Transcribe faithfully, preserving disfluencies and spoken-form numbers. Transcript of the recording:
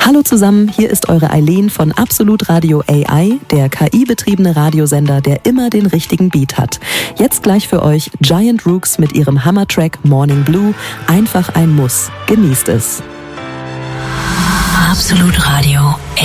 Hallo zusammen, hier ist eure Eileen von Absolut Radio A I, der K I-betriebene Radiosender, der immer den richtigen Beat hat. Jetzt gleich für euch Giant Rooks mit ihrem Hammertrack Morning Blue, einfach ein Muss. Genießt es. Absolut Radio